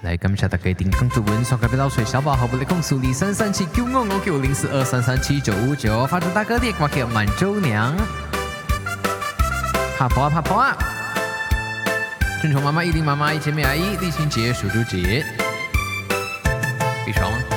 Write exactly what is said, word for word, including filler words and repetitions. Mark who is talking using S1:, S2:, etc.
S1: 来感谢大家订阅图文，刷个别到水小宝好不来控诉李三三七九五五九零四二三三七九五九，发祝大哥的挂给满周娘，怕婆啊怕婆啊！春虫妈妈、一林妈妈、一千妹阿姨、立新节、属猪节，非常。